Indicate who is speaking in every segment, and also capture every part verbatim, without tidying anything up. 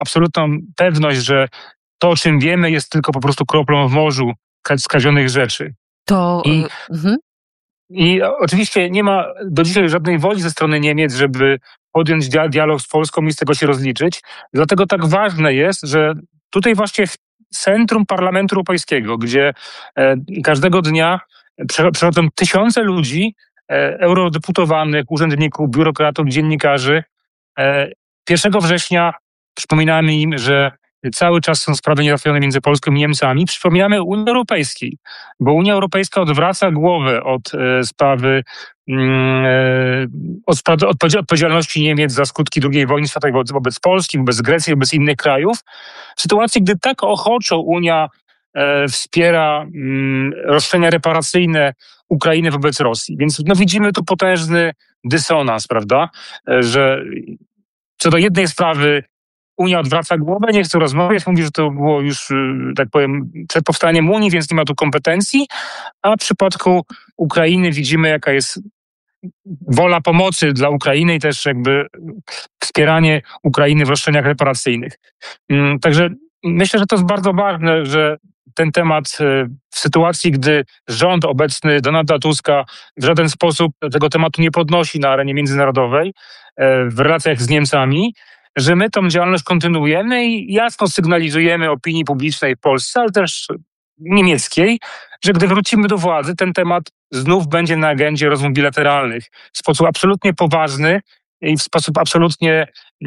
Speaker 1: absolutną pewność, że to, o czym wiemy, jest tylko po prostu kroplą w morzu skazionych rzeczy.
Speaker 2: To...
Speaker 1: I,
Speaker 2: mhm.
Speaker 1: I oczywiście nie ma do dzisiaj żadnej woli ze strony Niemiec, żeby podjąć dialog z Polską i z tego się rozliczyć. Dlatego tak ważne jest, że tutaj właśnie w centrum Parlamentu Europejskiego, gdzie e, każdego dnia przychodzą tysiące ludzi, e, eurodeputowanych, urzędników, biurokratów, dziennikarzy. E, pierwszego września przypominamy im, że cały czas są sprawy niezałatwione między Polską i Niemcami. Przypominamy Unii Europejskiej, bo Unia Europejska odwraca głowę od e, sprawy e, od sprawy odpowiedzialności Niemiec za skutki drugiej wojny światowej wobec, wobec Polski, wobec Grecji, wobec innych krajów. W sytuacji, gdy tak ochoczo Unia e, wspiera mm, roszczenia reparacyjne Ukrainy wobec Rosji. Więc no, widzimy tu potężny dysonans, prawda, e, że co do jednej sprawy Unia odwraca głowę, nie chce rozmawiać, mówi, że to było już, tak powiem, przed powstaniem Unii, więc nie ma tu kompetencji, a w przypadku Ukrainy widzimy, jaka jest wola pomocy dla Ukrainy i też jakby wspieranie Ukrainy w roszczeniach reparacyjnych. Także myślę, że to jest bardzo ważne, że ten temat w sytuacji, gdy rząd obecny Donalda Tuska w żaden sposób tego tematu nie podnosi na arenie międzynarodowej w relacjach z Niemcami, że my tą działalność kontynuujemy i jasno sygnalizujemy opinii publicznej w Polsce, ale też niemieckiej, że gdy wrócimy do władzy, ten temat znów będzie na agendzie rozmów bilateralnych w sposób absolutnie poważny i w sposób absolutnie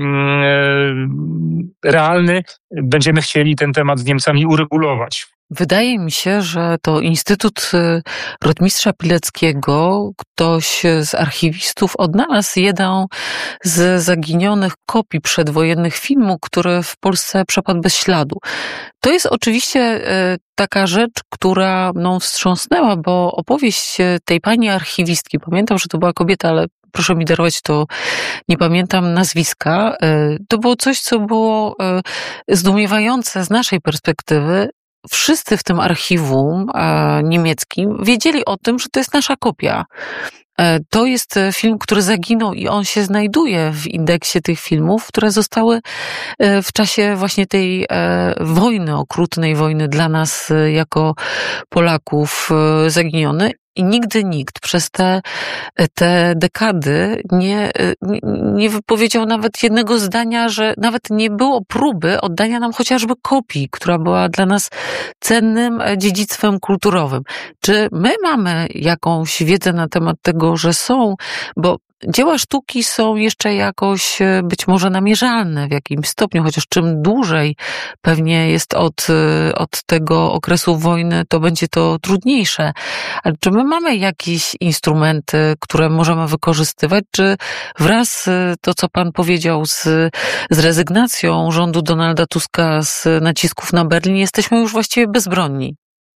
Speaker 1: mm, realny będziemy chcieli ten temat z Niemcami uregulować.
Speaker 2: Wydaje mi się, że to Instytut Rotmistrza Pileckiego, ktoś z archiwistów odnalazł jedną z zaginionych kopii przedwojennych filmu, który w Polsce przepadł bez śladu. To jest oczywiście taka rzecz, która mną wstrząsnęła, bo opowieść tej pani archiwistki, pamiętam, że to była kobieta, ale proszę mi darować, to nie pamiętam nazwiska, to było coś, co było zdumiewające z naszej perspektywy. Wszyscy w tym archiwum e, niemieckim wiedzieli o tym, że to jest nasza kopia. E, to jest film, który zaginął i on się znajduje w indeksie tych filmów, które zostały e, w czasie właśnie tej e, wojny, okrutnej wojny dla nas e, jako Polaków e, zaginione. I nigdy nikt przez te, te dekady nie, nie, nie wypowiedział nawet jednego zdania, że nawet nie było próby oddania nam chociażby kopii, która była dla nas cennym dziedzictwem kulturowym. Czy my mamy jakąś wiedzę na temat tego, że są, bo dzieła sztuki są jeszcze jakoś być może namierzalne w jakimś stopniu, chociaż czym dłużej pewnie jest od, od tego okresu wojny, to będzie to trudniejsze. Ale czy my mamy jakieś instrumenty, które możemy wykorzystywać, czy wraz to, co pan powiedział, z, z rezygnacją rządu Donalda Tuska z nacisków na Berlin, jesteśmy już właściwie bezbronni?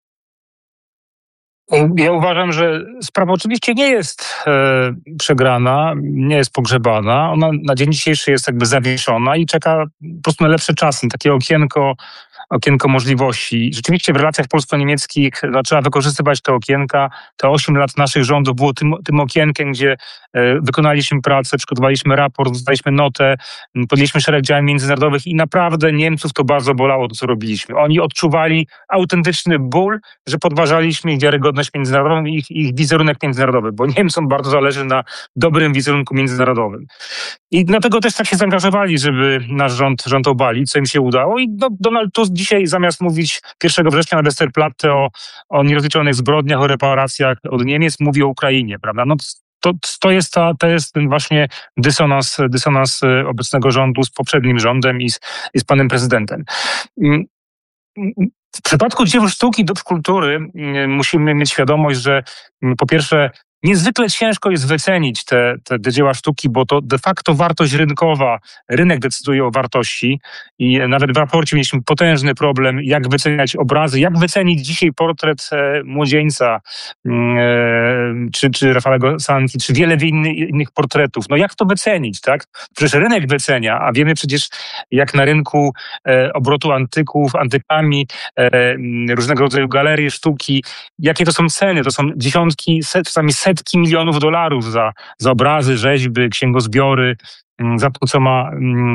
Speaker 1: Ja uważam, że sprawa oczywiście nie jest e, przegrana, nie jest pogrzebana. Ona na dzień dzisiejszy jest jakby zawieszona i czeka po prostu na lepsze czasy, takie okienko, okienko możliwości. Rzeczywiście w relacjach polsko-niemieckich no, trzeba wykorzystywać te okienka. Te osiem lat naszych rządów było tym, tym okienkiem, gdzie e, wykonaliśmy pracę, przygotowaliśmy raport, dostaliśmy notę, podjęliśmy szereg działań międzynarodowych i naprawdę Niemców to bardzo bolało to, co robiliśmy. Oni odczuwali autentyczny ból, że podważaliśmy ich wiarygodność międzynarodową i ich, ich wizerunek międzynarodowy, bo Niemcom bardzo zależy na dobrym wizerunku międzynarodowym. I dlatego też tak się zaangażowali, żeby nasz rząd, rząd obalić, co im się udało. I do, Donald Tusk dzisiaj zamiast mówić pierwszego września na Westerplatte o, o nierozliczonych zbrodniach, o reparacjach od Niemiec, mówi o Ukrainie, prawda? No to, to, jest ta, to jest ten właśnie dysonans, dysonans obecnego rządu z poprzednim rządem i z, i z panem prezydentem. W przypadku dzieł sztuki i dóbr kultury musimy mieć świadomość, że po pierwsze niezwykle ciężko jest wycenić te, te, te dzieła sztuki, bo to de facto wartość rynkowa, rynek decyduje o wartości i nawet w raporcie mieliśmy potężny problem, jak wyceniać obrazy, jak wycenić dzisiaj portret e, młodzieńca, e, czy, czy Rafałego Sanki, czy wiele inny, innych portretów. No jak to wycenić, tak? Przecież rynek wycenia, a wiemy przecież jak na rynku e, obrotu antyków, antykami, e, różnego rodzaju galerie sztuki, jakie to są ceny, to są dziesiątki, set, czasami setki setki milionów dolarów za, za obrazy, rzeźby, księgozbiory, za to, co ma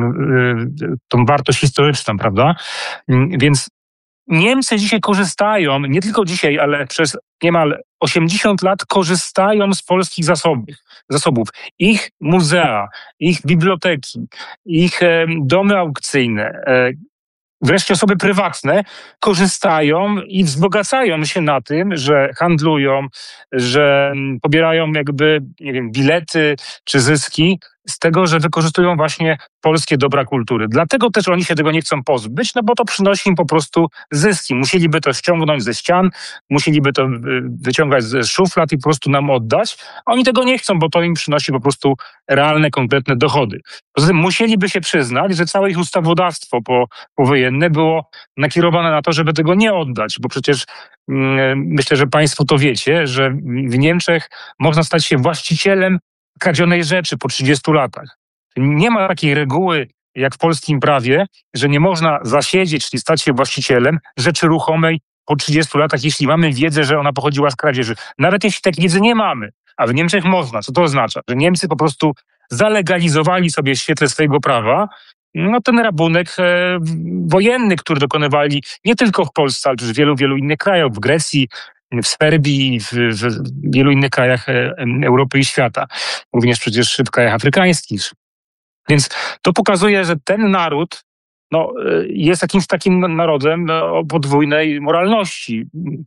Speaker 1: tą wartość historyczną, prawda? Więc Niemcy dzisiaj korzystają, nie tylko dzisiaj, ale przez niemal osiemdziesiąt lat korzystają z polskich zasobów. zasobów. Ich muzea, ich biblioteki, ich e, domy aukcyjne, e, wreszcie osoby prywatne korzystają i wzbogacają się na tym, że handlują, że pobierają jakby, nie wiem, bilety czy zyski z tego, że wykorzystują właśnie polskie dobra kultury. Dlatego też oni się tego nie chcą pozbyć, no bo to przynosi im po prostu zyski. Musieliby to ściągnąć ze ścian, musieliby to wyciągać ze szuflad i po prostu nam oddać, a oni tego nie chcą, bo to im przynosi po prostu realne, konkretne dochody. Poza tym musieliby się przyznać, że całe ich ustawodawstwo po, powojenne było nakierowane na to, żeby tego nie oddać, bo przecież mm, myślę, że państwo to wiecie, że w Niemczech można stać się właścicielem kradzionej rzeczy po trzydziestu latach. Nie ma takiej reguły jak w polskim prawie, że nie można zasiedzieć, czyli stać się właścicielem rzeczy ruchomej po trzydziestu latach, jeśli mamy wiedzę, że ona pochodziła z kradzieży. Nawet jeśli takiej wiedzy nie mamy, a w Niemczech można. Co to oznacza? Że Niemcy po prostu zalegalizowali sobie w świetle swojego prawa no, ten rabunek e, wojenny, który dokonywali nie tylko w Polsce, ale też w wielu, wielu innych krajach, w Grecji, w Serbii, w, w wielu innych krajach Europy i świata. Również przecież w krajach afrykańskich. Więc to pokazuje, że ten naród no, jest jakimś takim narodem o podwójnej moralności.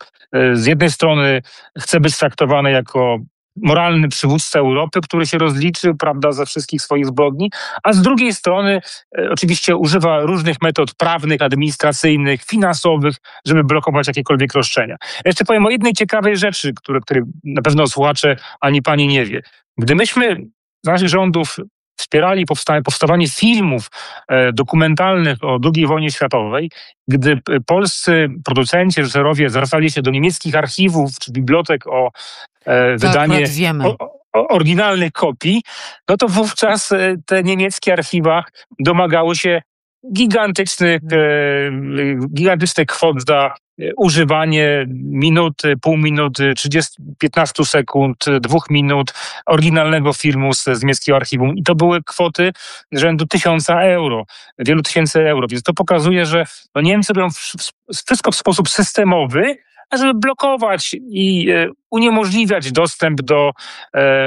Speaker 1: Z jednej strony chce być traktowany jako moralny przywódca Europy, który się rozliczy, prawda, ze wszystkich swoich zbrodni, a z drugiej strony e, oczywiście używa różnych metod prawnych, administracyjnych, finansowych, żeby blokować jakiekolwiek roszczenia. Ja jeszcze powiem o jednej ciekawej rzeczy, które, której na pewno słuchacze ani pani nie wie. Gdy myśmy z naszych rządów wspierali powsta- powstawanie filmów e, dokumentalnych o drugiej wojnie światowej, gdy polscy producenci, reżyserowie zwracali się do niemieckich archiwów czy bibliotek o e, wydanie o, o, oryginalnych kopii, no to wówczas e, te niemieckie archiwa domagały się gigantycznych, e, gigantycznych kwot za używanie minuty, pół minuty, trzydzieści, piętnaście sekund, dwóch minut oryginalnego filmu z, z niemieckiego archiwum. I to były kwoty rzędu tysiąca euro, wielu tysięcy euro. Więc to pokazuje, że no Niemcy robią wszystko w sposób systemowy, żeby blokować i e, uniemożliwiać dostęp do e,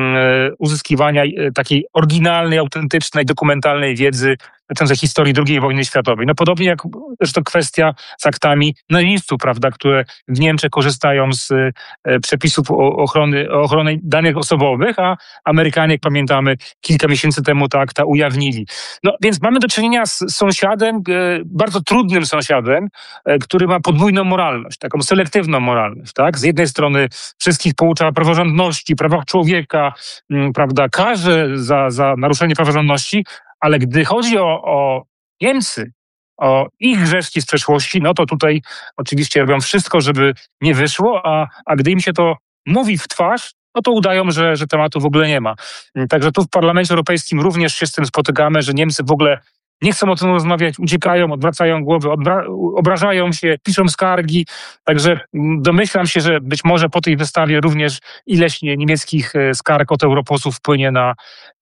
Speaker 1: uzyskiwania takiej oryginalnej, autentycznej, dokumentalnej wiedzy dotyczącej historii drugiej wojny światowej. No podobnie jak zresztą kwestia z aktami nazistów, prawda, które w Niemczech korzystają z e, przepisów o ochrony, o ochronie danych osobowych, a Amerykanie, jak pamiętamy, kilka miesięcy temu te akta ujawnili. No więc mamy do czynienia z sąsiadem, e, bardzo trudnym sąsiadem, e, który ma podwójną moralność, taką selektywną moralność, tak? Z jednej strony wszystkich poucza praworządności, prawach człowieka, m, prawda, karze za, za naruszenie praworządności, ale gdy chodzi o, o Niemcy, o ich grzeszki z przeszłości, no to tutaj oczywiście robią wszystko, żeby nie wyszło, a, a gdy im się to mówi w twarz, no to udają, że, że tematu w ogóle nie ma. Także tu w Parlamencie Europejskim również się z tym spotykamy, że Niemcy w ogóle nie chcą o tym rozmawiać, uciekają, odwracają głowy, odbra- obrażają się, piszą skargi. Także domyślam się, że być może po tej wystawie również ileś niemieckich skarg od europosłów wpłynie na,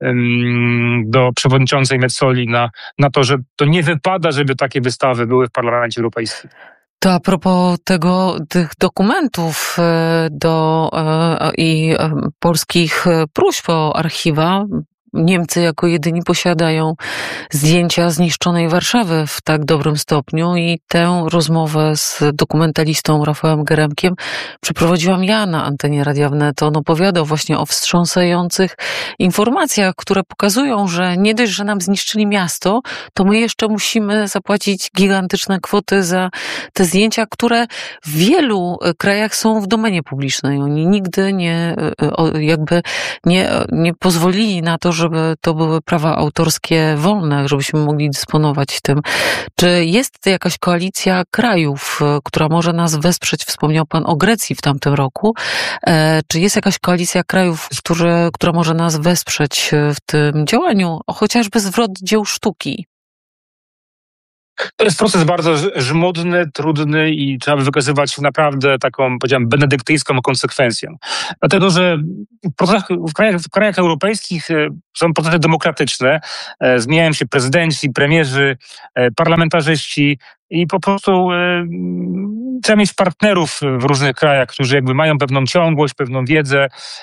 Speaker 1: um, do przewodniczącej Metzoli na, na to, że to nie wypada, żeby takie wystawy były w Parlamencie Europejskim.
Speaker 2: To a propos tego, tych dokumentów do, i polskich próśb o archiwa, Niemcy jako jedyni posiadają zdjęcia zniszczonej Warszawy w tak dobrym stopniu i tę rozmowę z dokumentalistą Rafałem Geremkiem przeprowadziłam ja na antenie Radia Wnet. On opowiadał właśnie o wstrząsających informacjach, które pokazują, że nie dość, że nam zniszczyli miasto, to my jeszcze musimy zapłacić gigantyczne kwoty za te zdjęcia, które w wielu krajach są w domenie publicznej. Oni nigdy nie, jakby nie, nie pozwolili na to, żeby to były prawa autorskie wolne, żebyśmy mogli dysponować tym. Czy jest jakaś koalicja krajów, która może nas wesprzeć? Wspomniał Pan o Grecji w tamtym roku. Czy jest jakaś koalicja krajów, który, która może nas wesprzeć w tym działaniu, chociażby zwrot dzieł sztuki?
Speaker 1: To jest proces bardzo żmudny, trudny i trzeba by wykazywać naprawdę taką, powiedziałem, benedyktyńską konsekwencją. Dlatego, że w, procesach, w, krajach, w krajach europejskich są procesy demokratyczne, zmieniają się prezydenci, premierzy, parlamentarzyści i po prostu trzeba mieć partnerów w różnych krajach, którzy jakby mają pewną ciągłość, pewną wiedzę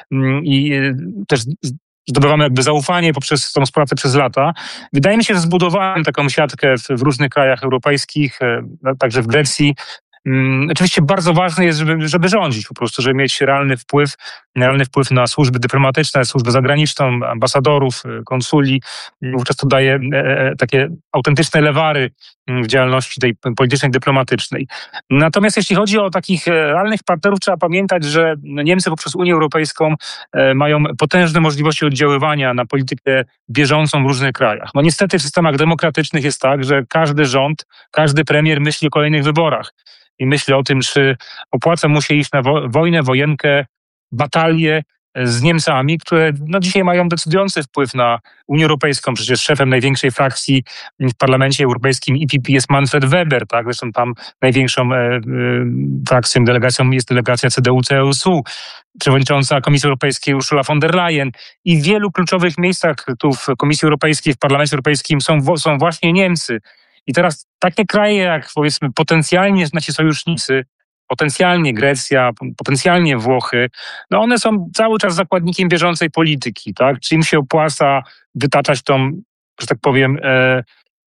Speaker 1: i też zdobywamy jakby zaufanie poprzez tą współpracę przez lata. Wydaje mi się, że zbudowałem taką siatkę w, w różnych krajach europejskich, także w Grecji. Um, oczywiście bardzo ważne jest, żeby, żeby rządzić po prostu, żeby mieć realny wpływ, realny wpływ na służby dyplomatyczne, służbę zagraniczną, ambasadorów, konsuli. Wówczas to daje e, takie autentyczne lewary w działalności tej politycznej, dyplomatycznej. Natomiast jeśli chodzi o takich realnych partnerów, trzeba pamiętać, że Niemcy poprzez Unię Europejską e, mają potężne możliwości oddziaływania na politykę bieżącą w różnych krajach. No niestety w systemach demokratycznych jest tak, że każdy rząd, każdy premier myśli o kolejnych wyborach. I myśli o tym, czy opłaca mu się iść na wo- wojnę, wojenkę, batalię z Niemcami, które no, dzisiaj mają decydujący wpływ na Unię Europejską. Przecież szefem największej frakcji w Parlamencie Europejskim E P P jest Manfred Weber, tak? Zresztą tam największą e, e, frakcją, delegacją jest delegacja C D U C S U, przewodnicząca Komisji Europejskiej Ursula von der Leyen. I w wielu kluczowych miejscach tu w Komisji Europejskiej, w Parlamencie Europejskim są, są właśnie Niemcy. I teraz takie kraje jak, powiedzmy, potencjalnie nasi sojusznicy, potencjalnie Grecja, potencjalnie Włochy, no one są cały czas zakładnikiem bieżącej polityki, tak? Czy im się opłaca wytaczać tą, że tak powiem, e,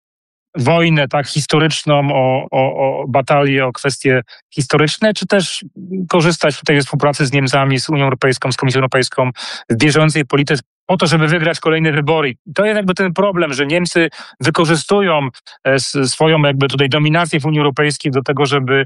Speaker 1: wojnę tak historyczną o, o, o batalię, o kwestie historyczne, czy też korzystać tutaj ze współpracy z Niemcami, z Unią Europejską, z Komisją Europejską w bieżącej polityce po to, żeby wygrać kolejne wybory. I to jest jakby ten problem, że Niemcy wykorzystują swoją jakby tutaj dominację w Unii Europejskiej do tego, żeby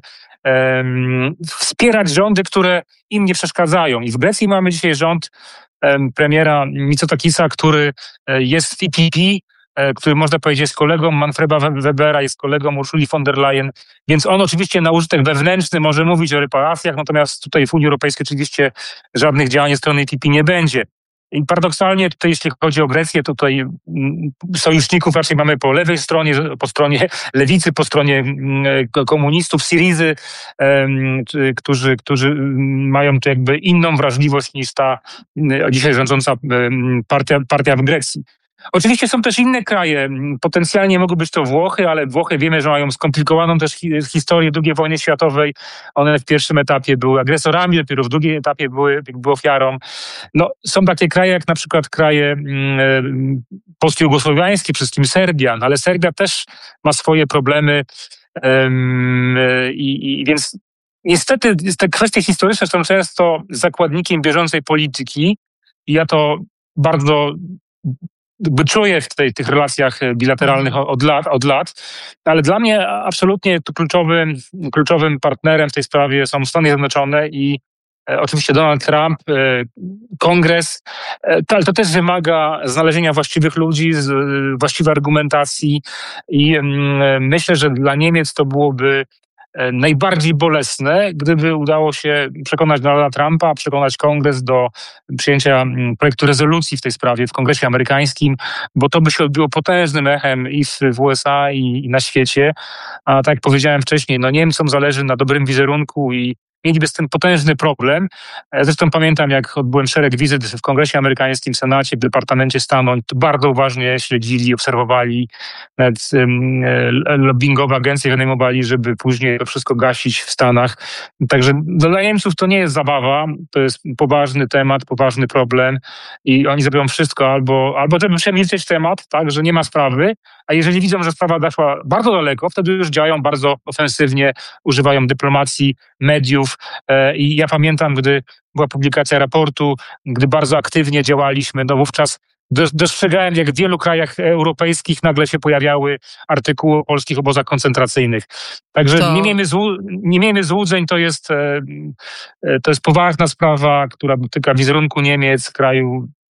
Speaker 1: um, wspierać rządy, które im nie przeszkadzają. I w Grecji mamy dzisiaj rząd um, premiera Mitsotakisa, który jest w E P P, który można powiedzieć jest kolegą Manfreda Webera, jest kolegą Ursuli von der Leyen, więc on oczywiście na użytek wewnętrzny może mówić o reparacjach, natomiast tutaj w Unii Europejskiej oczywiście żadnych działań ze strony E P P nie będzie. I paradoksalnie tutaj, jeśli chodzi o Grecję, to tutaj sojuszników raczej mamy po lewej stronie, po stronie lewicy, po stronie komunistów, Syrizy, którzy, którzy mają tu jakby inną wrażliwość niż ta dzisiaj rządząca partia, partia w Grecji. Oczywiście są też inne kraje, potencjalnie mogą być to Włochy, ale Włochy wiemy, że mają skomplikowaną też historię drugiej wojny światowej. One w pierwszym etapie były agresorami, dopiero w drugim etapie były, były ofiarą. No, są takie kraje jak na przykład kraje mm, postjugosłowiańskie, przede wszystkim Serbia, no, ale Serbia też ma swoje problemy um, i, i więc niestety te kwestie historyczne są często zakładnikiem bieżącej polityki i ja to bardzo jakby czuję w tej, tych relacjach bilateralnych od lat, od lat, ale dla mnie absolutnie kluczowym, kluczowym partnerem w tej sprawie są Stany Zjednoczone i e, oczywiście Donald Trump, e, Kongres, e, to, ale to też wymaga znalezienia właściwych ludzi, z, e, właściwej argumentacji i e, myślę, że dla Niemiec to byłoby najbardziej bolesne, gdyby udało się przekonać Donalda Trumpa, przekonać Kongres do przyjęcia projektu rezolucji w tej sprawie w Kongresie amerykańskim, bo to by się odbiło potężnym echem i w U S A, i, i na świecie. A tak jak powiedziałem wcześniej, no Niemcom zależy na dobrym wizerunku i mieliby z tym potężny problem. Zresztą pamiętam, jak odbyłem szereg wizyt w Kongresie Amerykańskim, w Senacie, w Departamencie Stanu. To bardzo uważnie śledzili, obserwowali. Nawet um, lobbingowe agencje wynajmowali, żeby później to wszystko gasić w Stanach. Także dla Niemców to nie jest zabawa. To jest poważny temat, poważny problem i oni zrobią wszystko albo, albo żeby przemilczeć temat, tak, że nie ma sprawy, a jeżeli widzą, że sprawa zaszła bardzo daleko, wtedy już działają bardzo ofensywnie, używają dyplomacji, mediów. I ja pamiętam, gdy była publikacja raportu, gdy bardzo aktywnie działaliśmy, no wówczas dostrzegałem, jak w wielu krajach europejskich nagle się pojawiały artykuły o polskich obozach koncentracyjnych. Także to... nie, miejmy złu- nie miejmy złudzeń, to jest, to jest poważna sprawa, która dotyka wizerunku Niemiec, kraju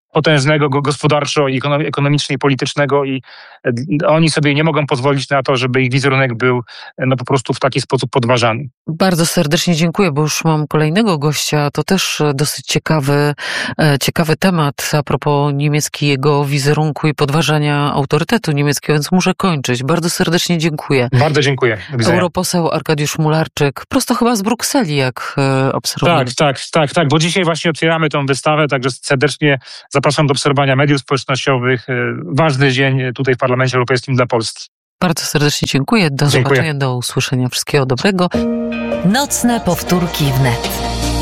Speaker 1: potężnego gospodarczo, i ekonomicznie, i politycznego i oni sobie nie mogą pozwolić na to, żeby ich wizerunek był no, po prostu w taki sposób podważany.
Speaker 2: Bardzo serdecznie dziękuję, bo już mam kolejnego gościa. To też dosyć ciekawy, ciekawy temat a propos niemieckiego wizerunku i podważania autorytetu niemieckiego, więc muszę kończyć. Bardzo serdecznie dziękuję.
Speaker 1: Bardzo dziękuję.
Speaker 2: Europoseł Arkadiusz Mularczyk, prosto chyba z Brukseli, jak obserwujemy.
Speaker 1: Tak, tak, tak, tak, bo dzisiaj właśnie otwieramy tą wystawę, także serdecznie zapraszam do obserwowania mediów społecznościowych. Ważny dzień tutaj w Parlamencie Europejskim dla Polski.
Speaker 2: Bardzo serdecznie dziękuję. Do
Speaker 1: dziękuję.
Speaker 2: zobaczenia, do usłyszenia. Wszystkiego dobrego.
Speaker 3: Nocne powtórki wnet.